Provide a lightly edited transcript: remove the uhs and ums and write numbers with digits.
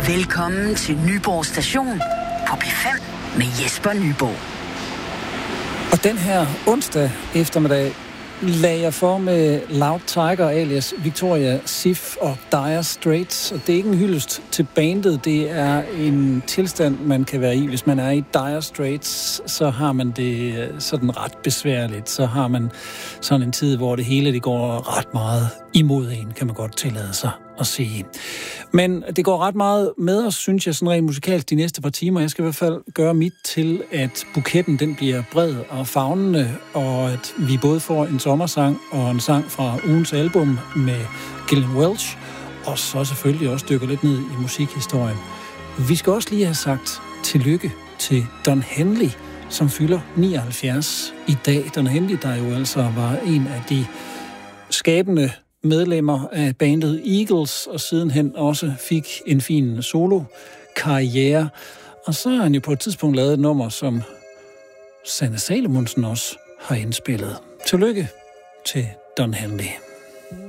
Velkommen til Nyborg Station på P5 med Jesper Nyborg. Og den her onsdag eftermiddag lagde jeg for med Loud Tiger alias Victoria Ziff og Dire Straits. Og det er ikke en hyldest til bandet, det er en tilstand, man kan være i. Hvis man er i Dire Straits, så har man det sådan ret besværligt. Så har man sådan en tid, hvor det hele det går ret meget imod en, kan man godt tillade sig at sige. Men det går ret meget med os, synes jeg, sådan rent musikalsk de næste par timer. Jeg skal i hvert fald gøre mit til, at buketten den bliver bred og favnende, og at vi både får en sommersang og en sang fra ugens album med Gillian Welch, og så selvfølgelig også dykker lidt ned i musikhistorien. Vi skal også lige have sagt tillykke til Don Henley, som fylder 79 i dag. Don Henley, der jo altså var en af de skabende medlemmer af bandet Eagles, og sidenhen også fik en fin solo-karriere. Og så har han jo på et tidspunkt lavet et nummer, som Sanne Salomonsen også har indspillet. Tillykke til Don Henley.